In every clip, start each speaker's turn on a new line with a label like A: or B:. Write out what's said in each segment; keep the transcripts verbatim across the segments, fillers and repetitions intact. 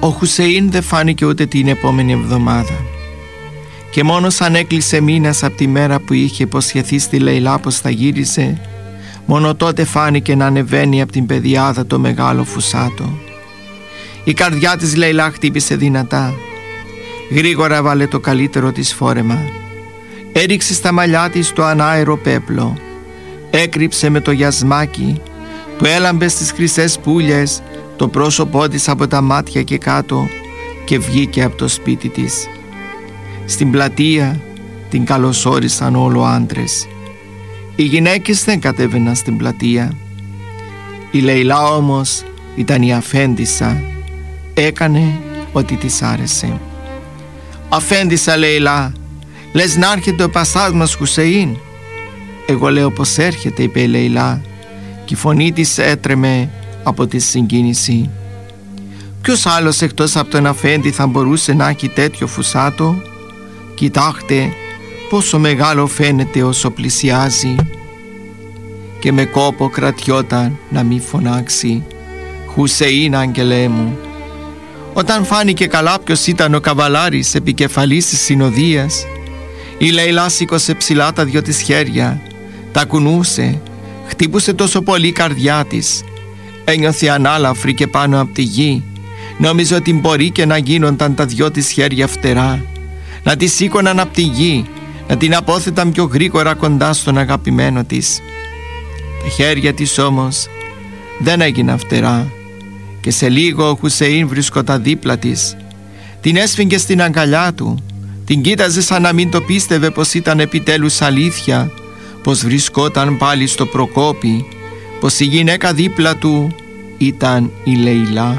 A: Ο Χουσέιν δεν φάνηκε ούτε την επόμενη εβδομάδα και μόνο σαν έκλεισε μήνας από τη μέρα που είχε υποσχεθεί στη Λεϊλά πως θα γύρισε, μόνο τότε φάνηκε να ανεβαίνει από την πεδιάδα το μεγάλο φουσάτο. Η καρδιά της Λεϊλά χτύπησε δυνατά. Γρήγορα βάλε το καλύτερο της φόρεμα, έριξε στα μαλλιά της το ανάερο πέπλο, έκρυψε με το γιασμάκι που έλαμπε στις χρυσές πουλιες το πρόσωπό της από τα μάτια και κάτω και βγήκε από το σπίτι της. Στην πλατεία την καλωσόρισαν όλο άντρες. Οι γυναίκες δεν κατέβαιναν στην πλατεία. Η Λεϊλά όμως ήταν η αφέντισσα, έκανε ό,τι της άρεσε. «Αφέντισσα Λεϊλά, λες να έρχεται ο πασάς μας Χουσέιν?» «Εγώ λέω πως έρχεται», είπε η Λεϊλά και η φωνή της έτρεμε από τη συγκίνηση. «Ποιος άλλος εκτός από τον αφέντη θα μπορούσε να έχει τέτοιο φουσάτο? Κοιτάξτε πόσο μεγάλο φαίνεται όσο πλησιάζει». Και με κόπο κρατιόταν να μη φωνάξει «Χουσέιν, άγγελέ μου». Όταν φάνηκε καλά ποιος ήταν ο καβαλάρης επικεφαλής της συνοδείας, η Λεϊλά σήκωσε ψηλά τα δυο της χέρια, τα κουνούσε, χτύπουσε τόσο πολύ η καρδιά της. Ένιωθε ανάλαφρη και πάνω από τη γη. Νόμιζε ότι μπορεί και να γίνονταν τα δυο της χέρια φτερά, να τη σήκωναν από τη γη, να την απόθεταν πιο γρήγορα κοντά στον αγαπημένο της. Τα χέρια της όμως δεν έγιναν φτερά και σε λίγο ο Χουσέιν βρισκόταν δίπλα της. Την έσφιγγε στην αγκαλιά του, την κοίταζε σαν να μην το πίστευε πως ήταν επιτέλους αλήθεια, πως βρισκόταν πάλι στο Προκόπι, πως η γυναίκα δίπλα του ήταν η Λεϊλά.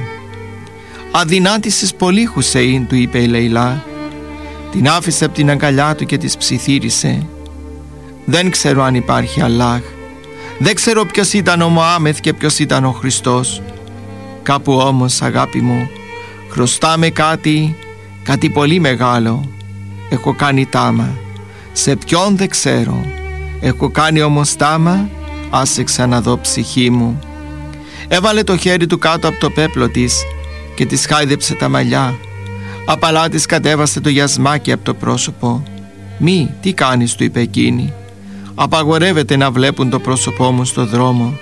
A: «Αδυνάτησες πολύ Χουσέιν», του είπε η Λεϊλά. Την άφησε από την αγκαλιά του και της ψιθύρισε. «Δεν ξέρω αν υπάρχει Αλλάχ. Δεν ξέρω ποιος ήταν ο Μωάμεθ και ποιος ήταν ο Χριστός. Κάπου όμως, αγάπη μου, χρωστάμε κάτι, κάτι πολύ μεγάλο. Έχω κάνει τάμα. Σε ποιον δεν ξέρω. Έχω κάνει όμως τάμα, άσε ξαναδώ ψυχή μου». Έβαλε το χέρι του κάτω από το πέπλο της και της χάιδεψε τα μαλλιά. Απαλά της κατέβασε το γιασμάκι από το πρόσωπο. «Μη, τι κάνεις», του είπε εκείνη. «Απαγορεύεται να βλέπουν το πρόσωπό μου στο δρόμο».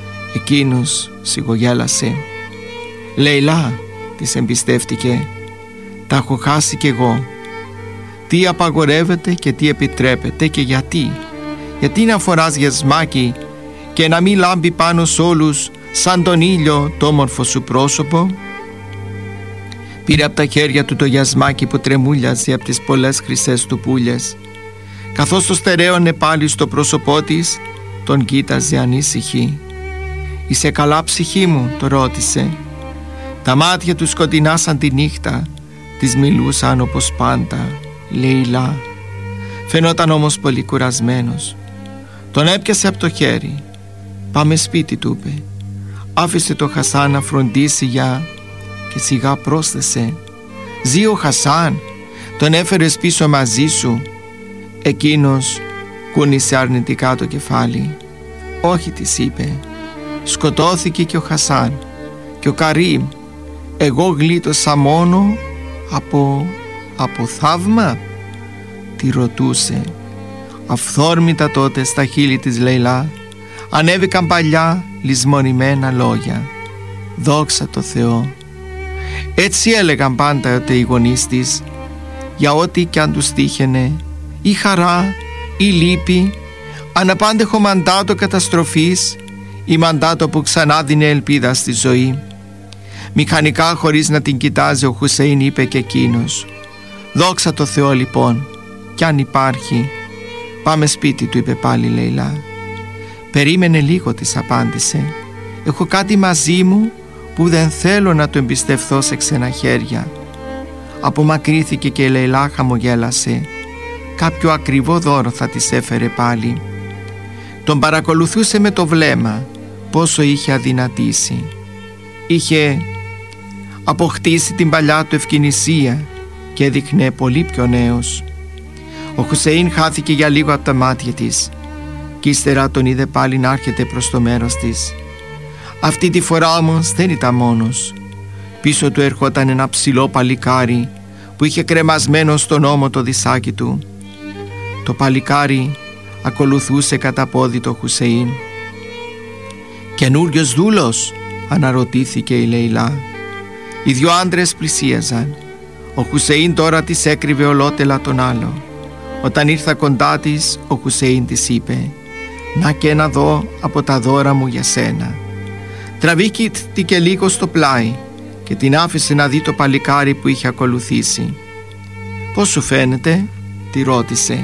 A: Εκείνος σιγογέλασε. «Λεϊλά», της εμπιστεύτηκε, «τα έχω χάσει κι εγώ. Τι απαγορεύεται και τι επιτρέπεται και γιατί? Γιατί να φοράς γιασμάκι και να μην λάμπει πάνω σ' όλους σαν τον ήλιο το όμορφο σου πρόσωπο?» Πήρε από τα χέρια του το γιασμάκι που τρεμούλιαζε από τις πολλές χρυσές του πουλιες. Καθώς το στερέωνε πάλι στο πρόσωπό της, τον κοίταζε ανήσυχη. «Είσαι καλά ψυχή μου?» το ρώτησε. Τα μάτια του σκοτεινά σαν τη νύχτα, της μιλούσαν όπως πάντα «Λεϊλά». Φαινόταν όμως πολύ κουρασμένος. Τον έπιασε από το χέρι. «Πάμε σπίτι», του είπε. Άφησε το Χασάν να φροντίσει για... και σιγά πρόσθεσε «Ζει ο Χασάν? Τον έφερες πίσω μαζί σου?» Εκείνος κούνησε αρνητικά το κεφάλι. «Όχι», της είπε. «Σκοτώθηκε και ο Χασάν και ο Καρίμ. Εγώ γλίτωσα μόνο από... από θαύμα?» Τη ρωτούσε. Αυθόρμητα τότε στα χείλη της Λεϊλά ανέβηκαν παλιά λησμονημένα λόγια. «Δόξα τω Θεώ». Έτσι έλεγαν πάντα οι γονείς της, για ό,τι κι αν τους τύχαινε, η χαρά, η λύπη, αναπάντεχο μαντάτο καταστροφής ή μαντάτο που ξανά δίνει ελπίδα στη ζωή. Μηχανικά, χωρίς να την κοιτάζει, ο Χουσέιν είπε και εκείνος. «Δόξα τω Θεώ λοιπόν, κι αν υπάρχει». «Πάμε σπίτι», του είπε πάλι η Λεϊλά. «Περίμενε λίγο», της απάντησε. «Έχω κάτι μαζί μου που δεν θέλω να το εμπιστευθώ σε ξένα χέρια». Απομακρύθηκε και η Λεϊλά χαμογέλασε. Κάποιο ακριβό δώρο θα της έφερε πάλι. Τον παρακολουθούσε με το βλέμμα, πόσο είχε αδυνατήσει. Είχε αποκτήσει την παλιά του ευκαινησία και έδειχνε πολύ πιο νέος. Ο Χουσέιν χάθηκε για λίγο από τα μάτια της και ύστερα τον είδε πάλι να έρχεται προς το μέρος της. Αυτή τη φορά όμως δεν ήταν μόνος. Πίσω του ερχόταν ένα ψηλό παλικάρι που είχε κρεμασμένο στον ώμο το δισάκι του. Το παλικάρι ακολουθούσε κατά πόδι το Χουσεΐν. «Καινούριος δούλος?» αναρωτήθηκε η Λέιλα. Οι δυο άντρες πλησίαζαν. Ο Χουσεΐν τώρα της έκρυβε ολότελα τον άλλο. Όταν ήρθα κοντά της, ο Χουσεΐν της είπε: «Να και ένα δω από τα δώρα μου για σένα». Τραβήχτηκε λίγο στο πλάι και την άφησε να δει το παλικάρι που είχε ακολουθήσει. «Πώς σου φαίνεται?» τη ρώτησε.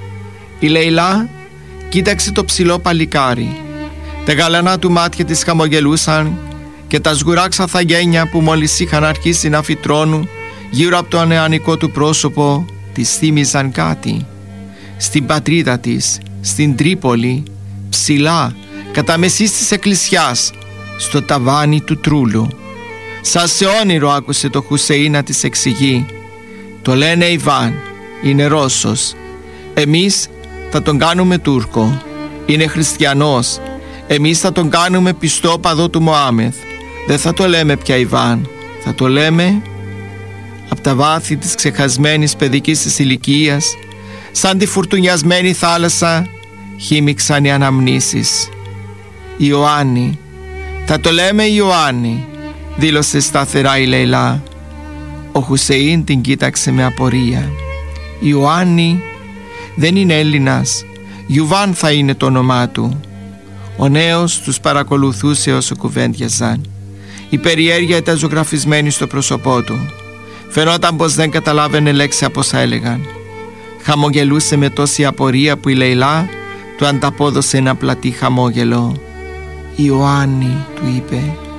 A: Η Λέιλα κοίταξε το ψηλό παλικάρι. Τα γαλανά του μάτια της χαμογελούσαν και τα σγουράξα θαγένια που μόλις είχαν αρχίσει να φυτρώνουν γύρω από το νεανικό του πρόσωπο της θύμιζαν κάτι. Στην πατρίδα της, στην Τρίπολη, ψηλά, κατά μεσής της εκκλησιάς, στο ταβάνι του Τρούλου. Σαν σε όνειρο άκουσε το Χουσεΐν να της εξηγεί: «Το λένε Ιβάν, είναι Ρώσος. Εμείς θα τον κάνουμε Τούρκο. Είναι χριστιανός. Εμείς θα τον κάνουμε πιστόπαδο του Μωάμεθ. Δεν θα το λέμε πια Ιβάν, θα το λέμε...» Απ' τα βάθη της ξεχασμένης παιδικής της ηλικίας, σαν τη φουρτουνιασμένη θάλασσα, χύμιξαν οι αναμνήσεις. «Ιωάννη, θα το λέμε Ιωάννη», δήλωσε σταθερά η Λέιλα. Ο Χουσεΐν την κοίταξε με απορία. «Ιωάννη δεν είναι Έλληνας. Ιουβάν θα είναι το όνομά του». Ο νέος τους παρακολουθούσε όσο κουβέντιαζαν. Η περιέργεια ήταν ζωγραφισμένη στο πρόσωπό του. Φαινόταν πως δεν καταλάβαινε λέξη από όσα έλεγαν. Χαμογελούσε με τόση απορία που η Λέιλα του ανταπόδωσε ένα πλατή χαμόγελο. «Ιωάννη», του είπε.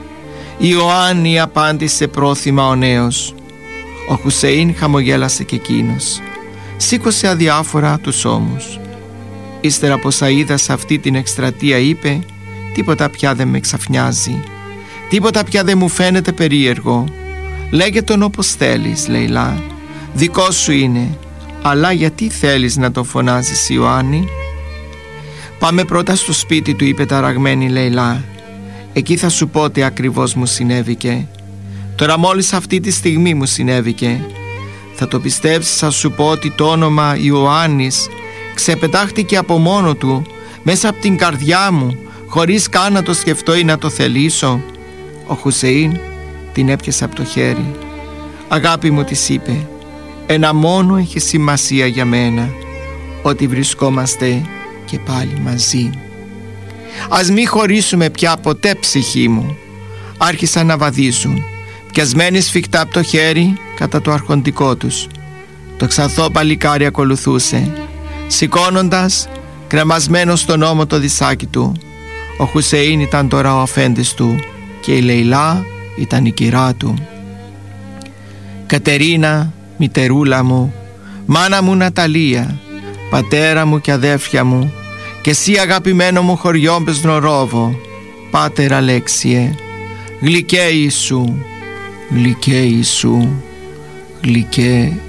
A: «Ιωάννη», απάντησε πρόθυμα ο νέος. Ο Χουσεΐν χαμογέλασε και εκείνος. Σήκωσε αδιάφορα τους ώμους. Ύστερα πως είδα σε αυτή την εκστρατεία είπε: «Τίποτα πια δεν με ξαφνιάζει. Τίποτα πια δεν μου φαίνεται περίεργο. Λέγε τον όπως θέλεις, Λέιλα. Δικό σου είναι. Αλλά γιατί θέλεις να τον φωνάζεις Ιωάννη?» «Πάμε πρώτα στο σπίτι», του είπε ταραγμένη η Λέιλα. «Εκεί θα σου πω τι ακριβώς μου συνέβηκε. Τώρα μόλις αυτή τη στιγμή μου συνέβηκε. Θα το πιστέψεις, θα σου πω ότι το όνομα Ιωάννης ξεπετάχτηκε από μόνο του μέσα από την καρδιά μου, χωρίς καν να το σκεφτώ ή να το θελήσω». Ο Χουσεΐν την έπιασε από το χέρι. «Αγάπη μου», της είπε, «ένα μόνο έχει σημασία για μένα, ότι βρισκόμαστε και πάλι μαζί. Ας μη χωρίσουμε πια ποτέ, ψυχή μου». Άρχισαν να βαδίζουν, πιασμένοι σφιχτά από το χέρι κατά το αρχοντικό τους. Το ξανθό παλικάρι ακολουθούσε, σηκώνοντας κρεμασμένο στον ώμο το δισάκι του. Ο Χουσεΐν ήταν τώρα ο αφέντης του και η Λέιλα ήταν η κυρά του. «Κατερίνα, μητερούλα μου, μάνα μου Ναταλία, πατέρα μου και αδέρφια μου, και εσύ αγαπημένο μου χωριό Μπεσνορόβο, πάτερ Αλέξιε, γλυκέ Ιησού, γλυκέ Ιησού, γλυκέ